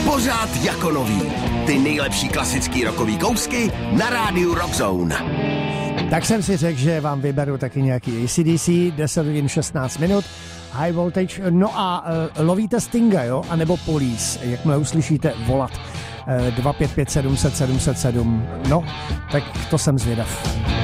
Pořád jako nový. Ty nejlepší klasický rockový kousky na rádiu Rockzone. Tak jsem si řekl, že vám vyberu taky nějaký AC/DC, 10 hodin 16 minut, High Voltage, no a lovíte Stinga, jo, anebo Police, jakmile uslyšíte volat 2557 707, no, tak to jsem zvědav.